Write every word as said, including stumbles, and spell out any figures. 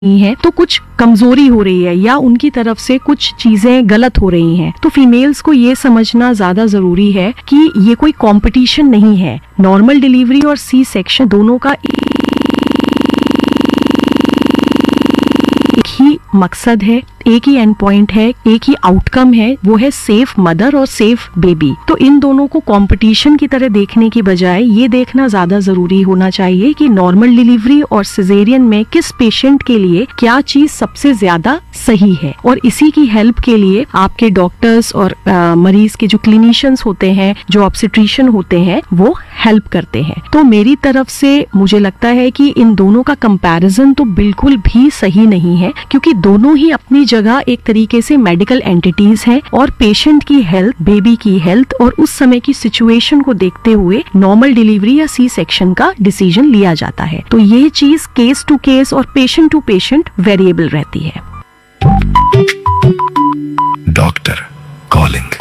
है तो कुछ कमजोरी हो रही है या उनकी तरफ से कुछ चीजें गलत हो रही हैं। तो फीमेल्स को ये समझना ज्यादा जरूरी है कि ये कोई कंपटीशन नहीं है। नॉर्मल डिलीवरी और सी सेक्शन दोनों का एक ही मकसद है, एक ही एंड पॉइंट है, एक ही आउटकम है, वो है सेफ मदर और सेफ बेबी। तो इन दोनों को कंपटीशन की तरह देखने की बजाय ये देखना ज्यादा जरूरी होना चाहिए कि नॉर्मल डिलीवरी और सिजेरियन में किस पेशेंट के लिए क्या चीज सबसे ज्यादा सही है, और इसी की हेल्प के लिए आपके डॉक्टर्स और आ, मरीज के जो क्लिनिशियंस होते हैं, जो ऑब्स्टेट्रिशियन होते हैं, वो हेल्प करते हैं। तो मेरी तरफ से मुझे लगता है कि इन दोनों का कंपैरिजन तो बिल्कुल भी सही नहीं है, क्योंकि दोनों ही अपनी जगह एक तरीके से मेडिकल एंटिटीज हैं और पेशेंट की हेल्थ, बेबी की हेल्थ और उस समय की सिचुएशन को देखते हुए नॉर्मल डिलीवरी या सी सेक्शन का डिसीजन लिया जाता है। तो ये चीज केस टू केस और पेशेंट टू पेशेंट वेरिएबल रहती है। Doctor calling.